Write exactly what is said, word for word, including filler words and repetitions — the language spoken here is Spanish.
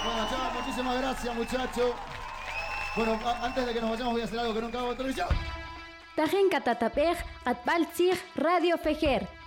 Bueno, chao, muchísimas gracias, muchachos. Bueno, a- antes de que nos vayamos voy a hacer algo que nunca hago en televisión. Tajen Catatapej, Atbaltzig, Radio Fejer.